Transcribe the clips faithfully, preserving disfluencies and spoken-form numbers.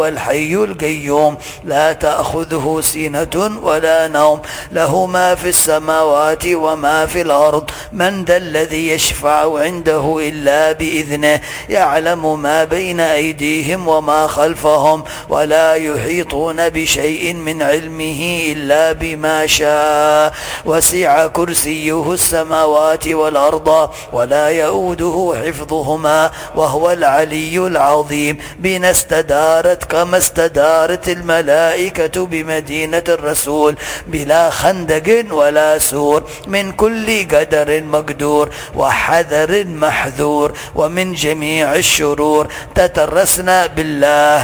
الحي القيوم لا تأخذه سنة ولا نوم، له ما في السماوات وما في الأرض. من ذا الذي يشفع عنده إلا بإذنه، يعلم ما بين أيديهم وما خلفهم، ولا يحيطون بشيء من علمه إلا بما شاء. وسع كرسيه السماوات والأرض ولا يؤوده حفظهما وهو العلي العظيم. بنا استدارت كما استدارت الملائكة بمدينة الرسول، بلا خندق ولا سور، من كل قدر مقدور وحذر محذور، ومن جميع الشرور. تترسنا بالله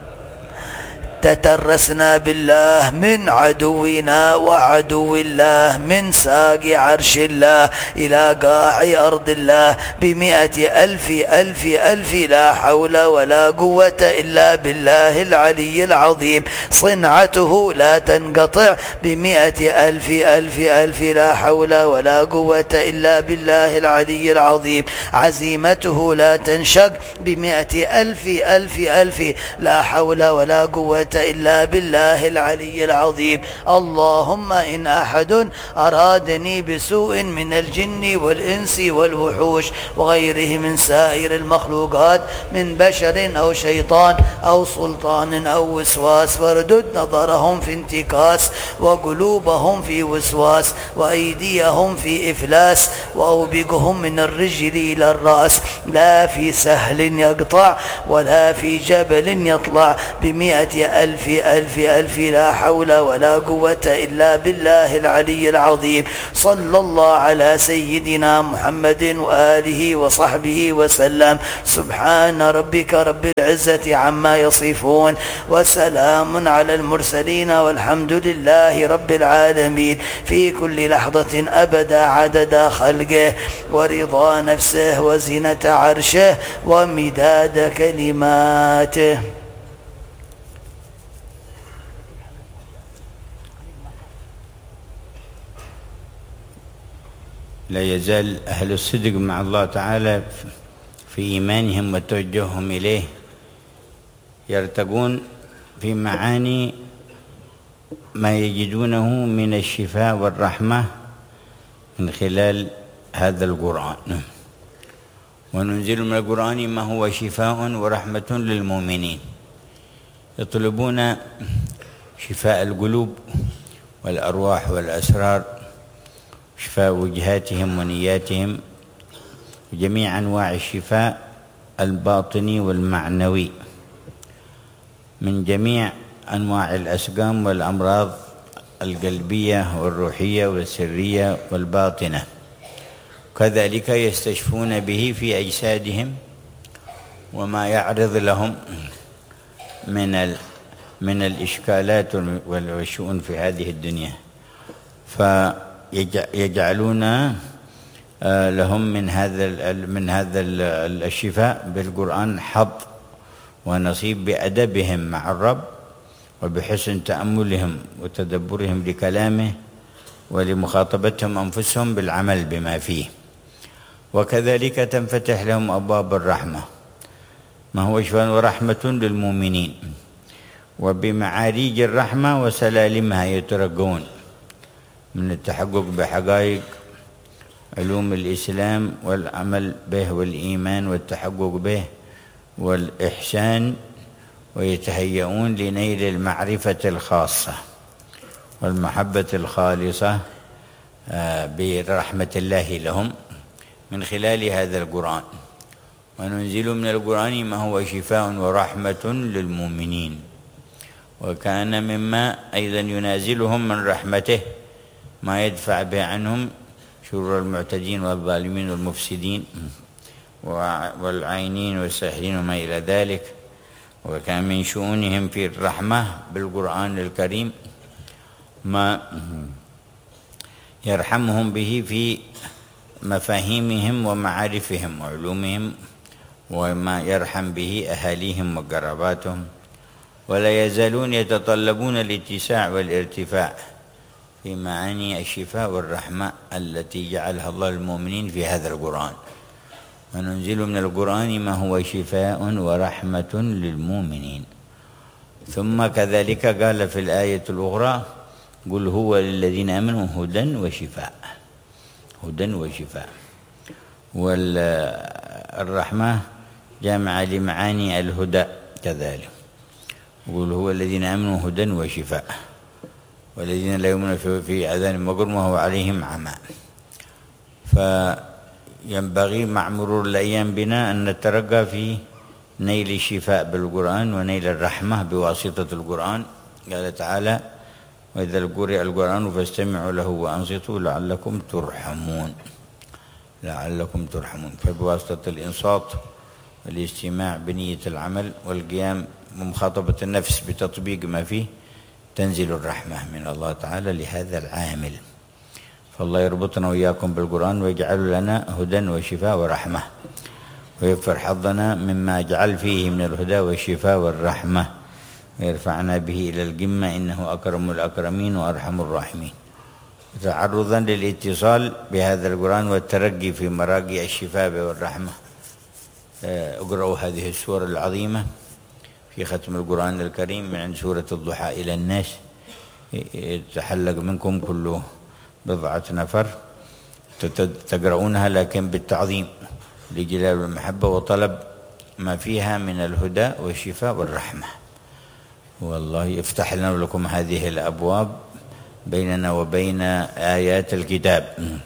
تترسنا بالله من عدونا وعدو الله، من ساق عرش الله إلى قاع أرض الله، بمئة ألف ألف ألف لا حول ولا قوة إلا بالله العلي العظيم. صنعته لا تنقطع بمئة ألف ألف ألف لا حول ولا قوة إلا بالله العلي العظيم. عزيمته لا تنشق بمئة ألف ألف ألف لا حول ولا قوة إلا بالله العلي العظيم. اللهم إن أحد أرادني بسوء من الجن والإنس والوحوش وغيره من سائر المخلوقات، من بشر أو شيطان أو سلطان أو وسواس، فاردد نظرهم في انتكاس، وقلوبهم في وسواس، وأيديهم في إفلاس، وأوبقهم من الرجل إلى الرأس، لا في سهل يقطع ولا في جبل يطلع، بمئة ألف ألف ألف لا حول ولا قوة إلا بالله العلي العظيم. صلى الله على سيدنا محمد وآله وصحبه وسلم. سبحان ربك رب العزة عما يصفون، وسلام على المرسلين، والحمد لله رب العالمين. في كل لحظة أبدا عدد خلقه، ورضا نفسه، وزنة عرشه، ومداد كلماته. لا يزال أهل الصدق مع الله تعالى في إيمانهم وتوجههم إليه يرتقون في معاني ما يجدونه من الشفاء والرحمة من خلال هذا القرآن. وننزل من القرآن ما هو شفاء ورحمة للمؤمنين. يطلبون شفاء القلوب والأرواح والأسرار، شفاء وجهاتهم ونياتهم، وجميع أنواع الشفاء الباطني والمعنوي من جميع أنواع الأسقام والأمراض القلبية والروحية والسرية والباطنة. كذلك يستشفون به في أجسادهم وما يعرض لهم من من الإشكالات والشؤون في هذه الدنيا، فيجعلون لهم من هذا من هذا الشفاء بالقرآن حظ ونصيب بأدبهم مع الرب، وبحسن تأملهم وتدبرهم لكلامه، ولمخاطبتهم أنفسهم بالعمل بما فيه. وكذلك تنفتح لهم أبواب الرحمة ما هو شفاء ورحمة للمؤمنين، وبمعاريج الرحمة وسلالمها يترقون من التحقق بحقائق علوم الإسلام والعمل به والإيمان والتحقق به والإحسان، ويتهيئون لنيل المعرفة الخاصة والمحبة الخالصة برحمة الله لهم من خلال هذا القرآن. وننزل من القرآن ما هو شفاء ورحمة للمؤمنين. وكان مما أيضا ينازلهم من رحمته ما يدفع به عنهم شرور المعتدين والظالمين والمفسدين والعينين والساحرين وما إلى ذلك. وكان من شؤونهم في الرحمة بالقرآن الكريم ما يرحمهم به في مفاهيمهم ومعارفهم وعلومهم، وما يرحم به أهاليهم وقراباتهم. ولا يزالون يتطلبون الاتساع والارتفاع في معاني الشفاء والرحمة التي جعلها الله للمؤمنين في هذا القرآن. وننزل من القرآن ما هو شفاء ورحمة للمؤمنين. ثم كذلك قال في الآية الأخرى قل هو للذين آمنوا هدى وشفاء، هدى وشفاء. والرحمة جامعة لمعاني الهدى كذلك، قل هو الذين آمنوا هدى وشفاء، والذين لا يؤمنون في آذانهم وقر وهو عليهم عمى. فينبغي مع مرور الأيام بنا أن نترقى في نيل الشفاء بالقرآن ونيل الرحمة بواسطة القرآن. قال تعالى وإذا قرئ القرآن فاستمعوا له وأنصتوا لعلكم ترحمون، لعلكم ترحمون. فبواسطة الإنصات والاستماع بنية العمل والقيام بمخاطبة النفس بتطبيق ما فيه تنزل الرحمة من الله تعالى لهذا العامل. فالله يربطنا وإياكم بالقرآن ويجعل لنا هدى وشفاء ورحمة، ويغفر حظنا مما جعل فيه من الهدى والشفاء والرحمة، ويرفعنا به إلى القمة إنه أكرم الأكرمين وأرحم الراحمين. تعرضا للاتصال بهذا القرآن والترقي في مراقي الشفاء والرحمة، اقرأوا هذه السورة العظيمة في ختم القرآن الكريم من عند سورة الضحى إلى الناس. يتحلق منكم كل بضعة نفر تقرؤونها لكن بالتعظيم لجلال المحبة وطلب ما فيها من الهدى والشفاء والرحمة. والله يفتح لنا ولكم هذه الأبواب بيننا وبين آيات الكتاب،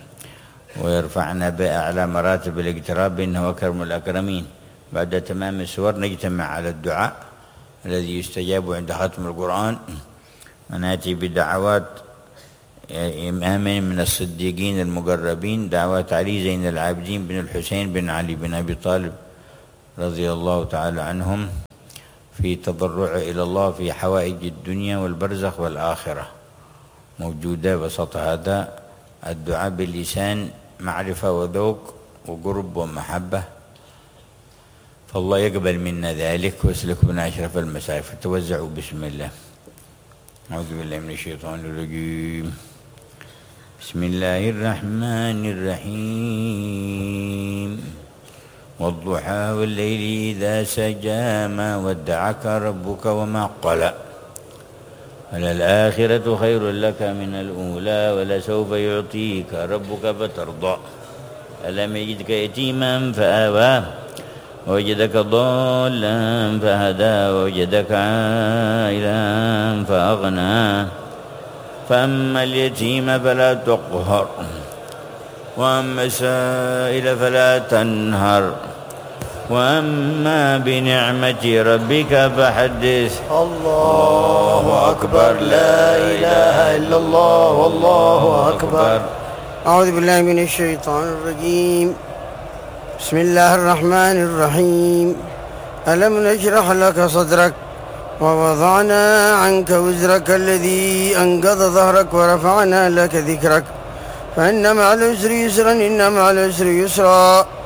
ويرفعنا بأعلى مراتب الاقتراب إنه أكرم الأكرمين. بعد تمام السور نجتمع على الدعاء الذي يستجاب عند ختم القرآن، ونأتي بدعوات إمام من الصديقين المقربين، دعوات علي زين العابدين بن الحسين بن علي بن أبي طالب رضي الله تعالى عنهم في تضرع إلى الله في حوائج الدنيا والبرزخ والآخرة، موجودة وسط هذا الدعاء باللسان معرفة وذوق وقرب ومحبة. فالله يقبل منا ذلك ويسلك بنا أشرف المسائل. فتوزعوا بسم الله. أعوذ بالله من الشيطان الرجيم. بسم الله الرحمن الرحيم. والضحى والليل إذا سجى ما ودعك ربك وما قلى وللآخرة خير لك من الأولى ولسوف يعطيك ربك فترضى ألم يجدك يتيما فآوى ووجدك ضالا فهدى ووجدك عائلا فأغنى فأما اليتيم فلا تقهر وأما السائل فلا تنهر وأما بنعمة ربك فحدث. الله أكبر. لا إله إلا الله والله أكبر. أعوذ بالله من الشيطان الرجيم. بسم الله الرحمن الرحيم. ألم نشرح لك صدرك ووضعنا عنك وزرك الذي أنقض ظهرك ورفعنا لك ذكرك فإن مع العسر يسرا إن مع العسر يسرا